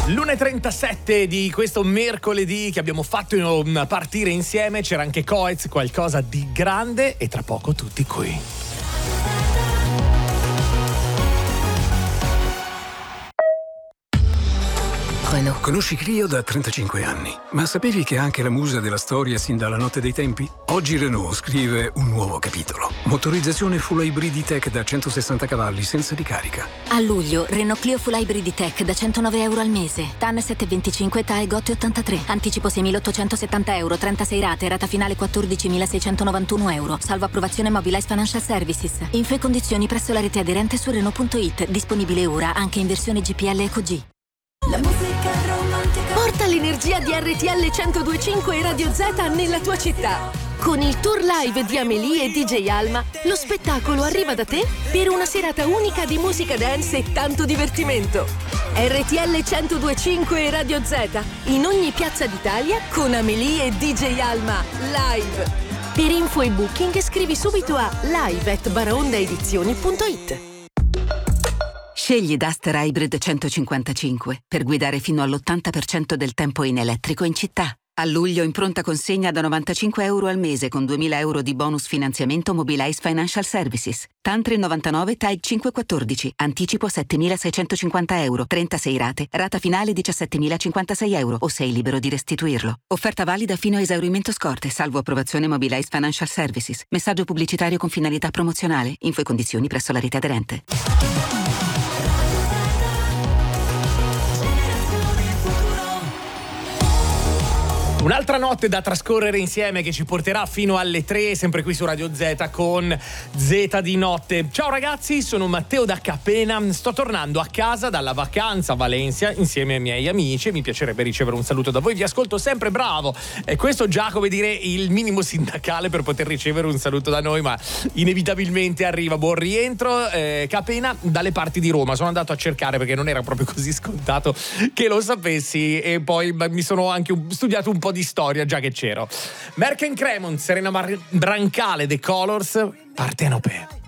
L'1.37 di questo mercoledì che abbiamo fatto partire insieme, c'era anche Coez, qualcosa di grande, e tra poco tutti qui. Renault. Conosci Clio da 35 anni, ma sapevi che è anche la musa della storia sin dalla notte dei tempi? Oggi Renault scrive un nuovo capitolo. Motorizzazione full hybrid tech da 160 cavalli senza ricarica. A luglio, Renault Clio Full Hybrid Tech da €109 al mese. TAN 725, TAE GOT 83. Anticipo 6.870 euro, 36 rate, rata finale 14.691 euro. Salvo approvazione Mobilize Financial Services. Info e condizioni presso la rete aderente su Renault.it. Disponibile ora anche in versione GPL Eco G. La musica romantica. Porta l'energia di RTL 102.5 e Radio Z nella tua città. Con il tour live di Amélie e DJ Alma, lo spettacolo arriva da te per una serata unica di musica dance e tanto divertimento. RTL 102.5 e Radio Z in ogni piazza d'Italia con Amélie e DJ Alma live. Per info e booking scrivi subito a live@baraondaedizioni.it. Scegli Duster Hybrid 155 per guidare fino all'80% del tempo in elettrico in città. A luglio in pronta consegna da €95 al mese con 2.000 euro di bonus finanziamento Mobilize Financial Services. TAN 399 TAG 514. Anticipo 7.650 euro. 36 rate. Rata finale 17.056 euro o sei libero di restituirlo. Offerta valida fino a esaurimento scorte, salvo approvazione Mobilize Financial Services. Messaggio pubblicitario con finalità promozionale. Info e condizioni presso la rete aderente. Un'altra notte da trascorrere insieme che ci porterà fino alle 3, sempre qui su Radio Z con Z di notte. Ciao ragazzi, sono Matteo da Capena, sto tornando a casa dalla vacanza a Valencia insieme ai miei amici e mi piacerebbe ricevere un saluto da voi, vi ascolto sempre, bravo. E questo già, come dire, il minimo sindacale per poter ricevere un saluto da noi, ma inevitabilmente arriva. Buon rientro, Capena dalle parti di Roma. Sono andato a cercare perché non era proprio così scontato che lo sapessi e poi mi sono anche studiato un po' di storia già che c'ero. Merck & Cremon, Serena Brancale, The Colors, Partenope.